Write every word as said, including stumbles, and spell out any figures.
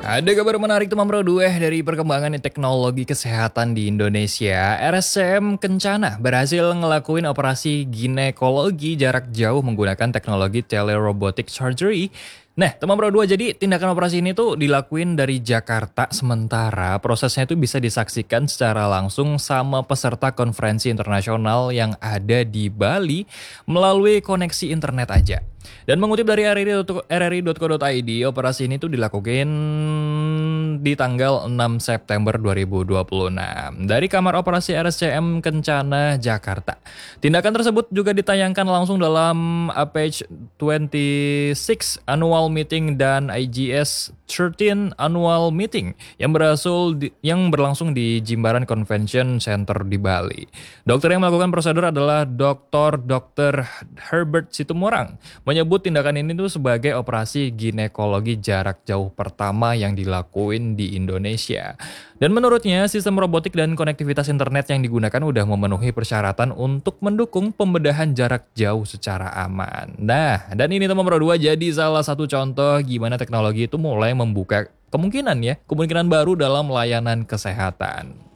Ada kabar menarik teman bro dua dari perkembangan teknologi kesehatan di Indonesia. R S C M Kencana berhasil ngelakuin operasi ginekologi jarak jauh menggunakan teknologi telerobotic surgery. Nah, teman bro dua, jadi tindakan operasi ini tuh dilakuin dari Jakarta, sementara prosesnya itu bisa disaksikan secara langsung sama peserta konferensi internasional yang ada di Bali melalui koneksi internet aja. Dan mengutip dari r r i dot co dot i d, operasi ini tuh dilakukan di tanggal enam September dua ribu dua puluh enam dari kamar operasi R S C M Kencana, Jakarta. Tindakan tersebut juga ditayangkan langsung dalam A P H dua puluh enam Annual Meeting dan I G S tiga belas Annual Meeting yang berhasil di, yang berlangsung di Jimbaran Convention Center di Bali. Dokter yang melakukan prosedur adalah Doktor Dokter Herbert Situmorang. Menyebut tindakan ini tuh sebagai operasi ginekologi jarak jauh pertama yang dilakuin di Indonesia. Dan menurutnya, sistem robotik dan konektivitas internet yang digunakan udah memenuhi persyaratan untuk mendukung pembedahan jarak jauh secara aman. Nah, dan ini teman bro dua jadi salah satu contoh gimana teknologi itu mulai membuka kemungkinan ya, kemungkinan baru dalam layanan kesehatan.